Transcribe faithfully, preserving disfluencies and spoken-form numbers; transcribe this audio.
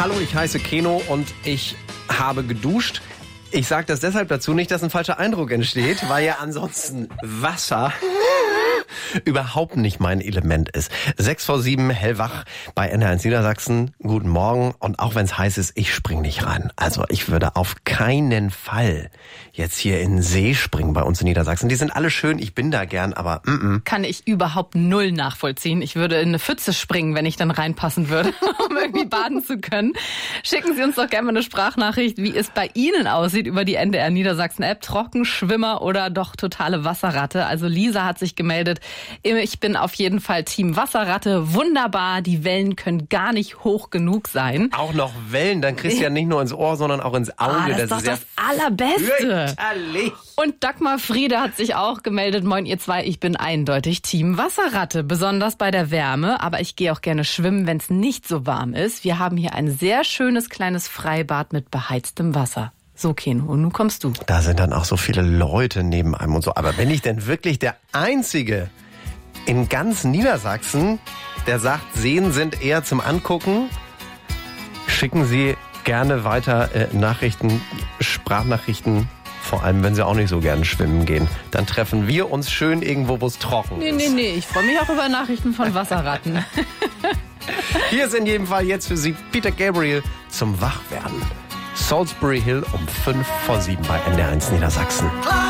Hallo, ich heiße Keno und ich habe geduscht. Ich sage das deshalb dazu, nicht, dass ein falscher Eindruck entsteht, weil ja ansonsten Wasser überhaupt nicht mein Element ist. Sechs vor sieben, hellwach bei N D R eins Niedersachsen. Guten Morgen. Und auch wenn es heiß ist, ich spring nicht rein. Also ich würde auf keinen Fall jetzt hier in den See springen bei uns in Niedersachsen. Die sind alle schön, ich bin da gern, aber mm -mm. Kann ich überhaupt null nachvollziehen. Ich würde in eine Pfütze springen, wenn ich dann reinpassen würde, um irgendwie baden zu können. Schicken Sie uns doch gerne mal eine Sprachnachricht, wie es bei Ihnen aussieht über die N D R Niedersachsen App. Trockenschwimmer oder doch totale Wasserratte. Also Lisa hat sich gemeldet. Ich bin auf jeden Fall Team Wasserratte. Wunderbar, die Wellen können gar nicht hoch genug sein. Auch noch Wellen, dann kriegst du ja nicht nur ins Ohr, sondern auch ins Auge. Ah, das, das ist doch das Allerbeste. Fürchterlich. Und Dagmar Friede hat sich auch gemeldet. Moin ihr zwei, ich bin eindeutig Team Wasserratte. Besonders bei der Wärme, aber ich gehe auch gerne schwimmen, wenn es nicht so warm ist. Wir haben hier ein sehr schönes kleines Freibad mit beheiztem Wasser. So, Keno, und nun kommst du. Da sind dann auch so viele Leute neben einem und so. Aber bin ich denn wirklich der Einzige in ganz Niedersachsen, der sagt, Seen sind eher zum Angucken? Schicken Sie gerne weiter äh, Nachrichten, Sprachnachrichten, vor allem wenn Sie auch nicht so gerne schwimmen gehen. Dann treffen wir uns schön irgendwo, wo es trocken nee, ist. Nee, nee, nee, ich freue mich auch über Nachrichten von Wasserratten. Hier ist in jedem Fall jetzt für Sie Peter Gabriel zum Wachwerden. Salisbury Hill um fünf vor sieben bei N D R eins Niedersachsen.